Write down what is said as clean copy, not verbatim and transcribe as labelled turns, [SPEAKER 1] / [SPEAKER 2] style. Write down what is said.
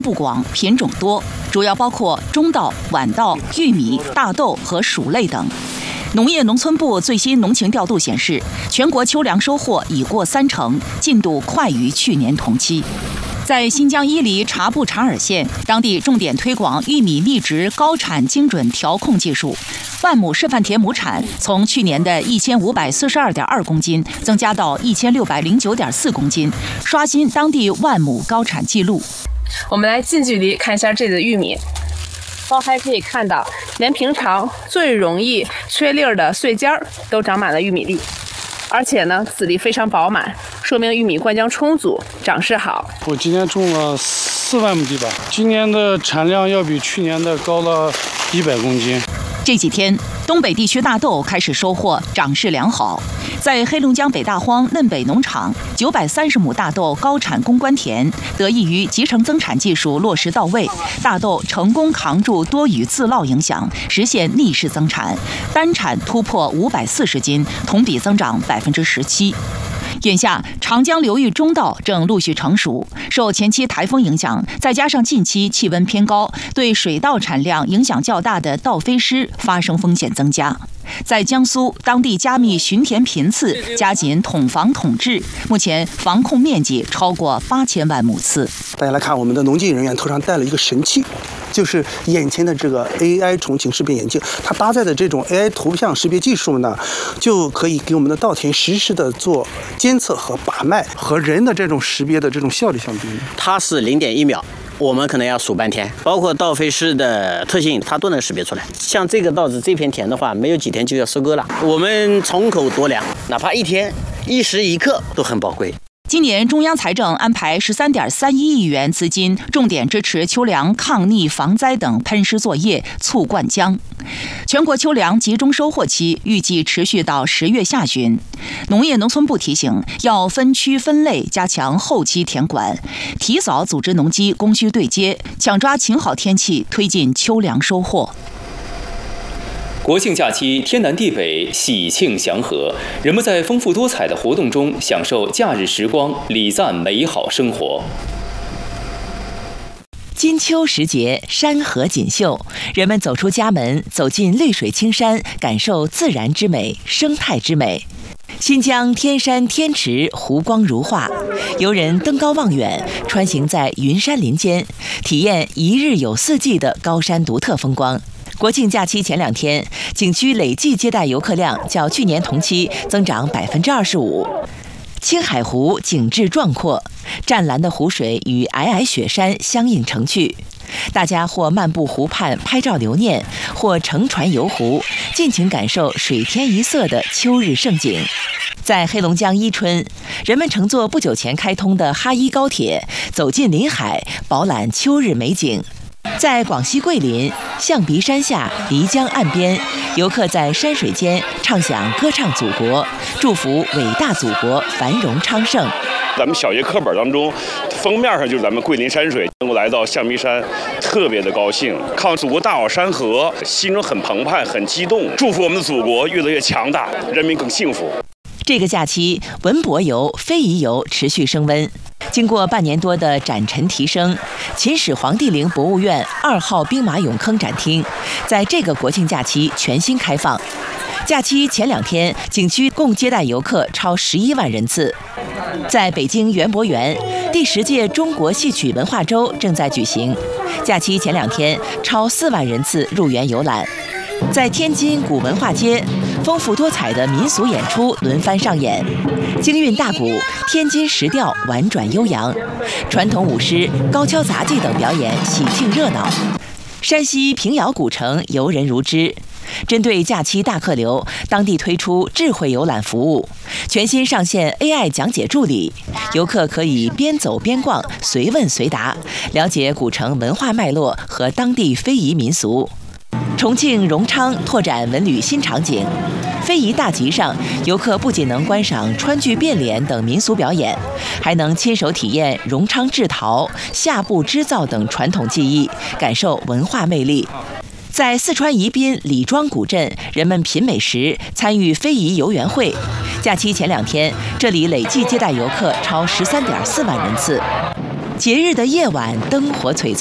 [SPEAKER 1] 布广，品种多，主要包括中稻、晚稻、玉米、大豆和薯类等。农业农村部最新农情调度显示，全国秋粮收获已过30%，进度快于去年同期。在新疆伊犁察布查尔县，当地重点推广玉米密植高产精准调控技术，万亩示范田亩产从去年的1542.2公斤增加到1609.4公斤，刷新当地万亩高产记录。
[SPEAKER 2] 我们来近距离看一下这里的玉米，还可以看到，连平常最容易缺粒儿的穗尖儿都长满了玉米粒，而且呢，籽粒非常饱满，说明玉米灌浆充足，长势好。
[SPEAKER 3] 我今年种了4万亩地吧，今年的产量要比去年的高了100公斤。
[SPEAKER 1] 这几天，东北地区大豆开始收获，长势良好。在黑龙江北大荒嫩北农场，930亩大豆高产攻关田，得益于集成增产技术落实到位，大豆成功扛住多雨自涝影响，实现逆势增产，单产突破540斤，同比增长17%。眼下，长江流域中稻正陆续成熟，受前期台风影响，再加上近期气温偏高，对水稻产量影响较大的稻飞虱发生风险增加。在江苏，当地加密巡田频次，加紧统防统治，目前防控面积超过8000万亩次。
[SPEAKER 4] 大家来看，我们的农技人员头上戴了一个神器，就是眼前的这个 AI 重庆识别眼镜，它搭载的这种 AI 图像识别技术呢，就可以给我们的稻田实时的做监测和把脉，和人的这种识别的这种效率相比，
[SPEAKER 5] 它是0.1秒。我们可能要数半天，包括稻飞虱的特性，它都能识别出来。像这个稻子这片田的话，没有几天就要收割了。我们从口夺粮，哪怕一天、一时一刻都很宝贵。
[SPEAKER 1] 今年中央财政安排13.31亿元资金，重点支持秋粮抗逆防灾等喷施作业，促灌浆。全国秋粮集中收获期预计持续到10月下旬。农业农村部提醒，要分区分类加强后期田管，提早组织农机供需对接，抢抓晴好天气，推进秋粮收获。
[SPEAKER 6] 国庆假期天南地北，喜庆祥和，人们在丰富多彩的活动中享受假日时光，礼赞美好生活。
[SPEAKER 7] 金秋时节，山河锦绣，人们走出家门，走进绿水青山，感受自然之美、生态之美。新疆天山天池湖光如画，游人登高望远，穿行在云山林间，体验一日有四季的高山独特风光。国庆假期前2天，景区累计接待游客量较去年同期增长25%。青海湖景致壮阔，湛蓝的湖水与皑皑雪山相映成趣。大家或漫步湖畔拍照留念，或乘船游湖，尽情感受水天一色的秋日盛景。在黑龙江伊春，人们乘坐不久前开通的哈伊高铁，走进临海，饱览秋日美景。在广西桂林，象鼻山下，漓江岸边，游客在山水间唱响歌唱祖国，祝福伟大祖国繁荣昌盛。
[SPEAKER 8] 咱们小学课本当中，封面上就是咱们桂林山水，能够来到象鼻山，特别的高兴，看祖国大好山河，心中很澎湃，很激动，祝福我们的祖国越来越强大，人民更幸福。
[SPEAKER 7] 这个假期，文博游、非遗游持续升温。经过半年多的展陈提升，秦始皇帝陵博物院2号兵马俑坑展厅在这个国庆假期全新开放。假期前2天，景区共接待游客超11万人次。在北京园博园，第10届中国戏曲文化周正在举行，假期前2天，超4万人次入园游览。在天津古文化街，丰富多彩的民俗演出轮番上演，京韵大鼓、天津石调婉转悠扬，传统舞狮、高跷杂技等表演喜庆热闹。山西平遥古城游人如织。针对假期大客流，当地推出智慧游览服务，全新上线 AI 讲解助理，游客可以边走边逛，随问随答，了解古城文化脉络和当地非遗民俗。重庆荣昌拓展文旅新场景，非遗大集上，游客不仅能观赏川剧变脸等民俗表演，还能亲手体验荣昌制陶、夏布织造等传统技艺，感受文化魅力。在四川宜宾李庄古镇，人们品美食，参与非遗游园会。假期前2天，这里累计接待游客超13.4万人次。 节日的夜晚灯火璀璨。